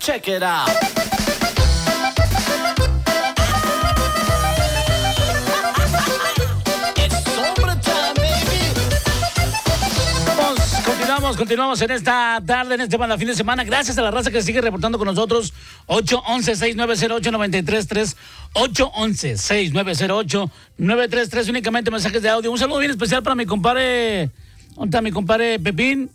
Check it out. Continuamos en esta tarde, en este fin de semana. Gracias a la raza que sigue reportando con nosotros. 811-6908-933. 811-6908-933. Únicamente mensajes de audio. Un saludo bien especial para mi compadre. ¿Dónde está mi compadre Pepín?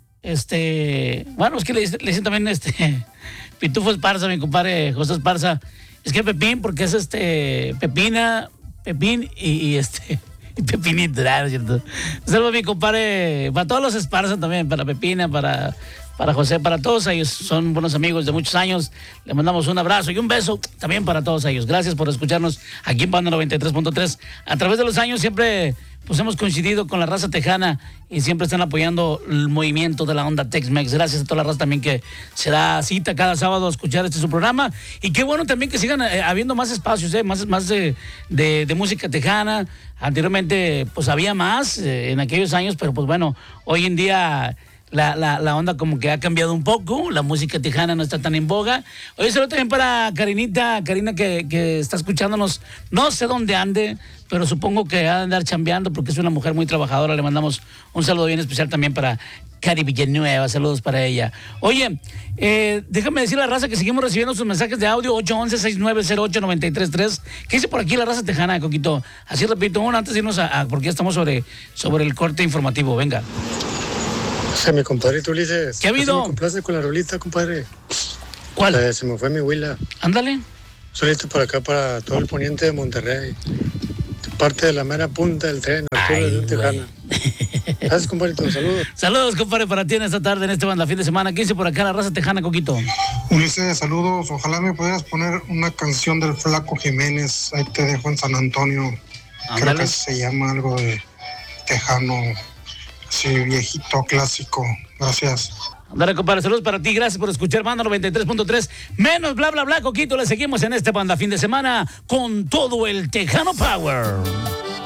Bueno, es que le dicen también Pitufo Esparza, mi compadre José Esparza. Es que Pepín, porque es Pepina, Pepín y Pepinito, ¿no es cierto? Saludos a mi compadre, para todos los Esparza también, para Pepina, para José, para todos ellos. Son buenos amigos de muchos años. Le mandamos un abrazo y un beso también para todos ellos. Gracias por escucharnos aquí en Banda 93.3. A través de los años siempre pues hemos coincidido con la raza tejana y siempre están apoyando el movimiento de la onda Tex-Mex. Gracias a toda la raza también que se da cita cada sábado a escuchar su programa. Y qué bueno también que sigan habiendo más espacios, más de música tejana. Anteriormente pues había más en aquellos años, pero pues bueno, hoy en día la onda como que ha cambiado un poco. La música tejana no está tan en boga. Hoy saludo también para Karina que está escuchándonos. No sé dónde ande, pero supongo que ha de andar chambeando porque es una mujer muy trabajadora. Le mandamos un saludo bien especial también para Cari Villanueva. Saludos para ella. Oye, déjame decir a la raza que seguimos recibiendo sus mensajes de audio. 811-6908-933. ¿Qué dice por aquí la raza tejana, Coquito? Así repito, uno antes de irnos porque ya estamos sobre el corte informativo. Venga. O sea, mi compadrito Ulises. ¿Qué ha habido? Me complace con la rolita, compadre. ¿Cuál? Se me fue mi huila. Ándale. Solito por acá, para todo el poniente de Monterrey. Parte de la mera punta del tren, Arturo de Tejana. Gracias, compadrito. Saludos. Saludos, compadre, para ti en esta tarde, en este banda fin de semana. ¿Qué dice por acá la raza tejana, Coquito? Ulises, saludos. Ojalá me pudieras poner una canción del Flaco Jiménez. Ahí te dejo en San Antonio. Ándale. Creo que se llama algo de tejano. Sí, viejito, clásico. Gracias. Dale, compadre, saludos para ti, gracias por escuchar Banda 93.3, menos bla, bla, bla, Coquito, le seguimos en este Banda fin de semana con todo el Tejano Power.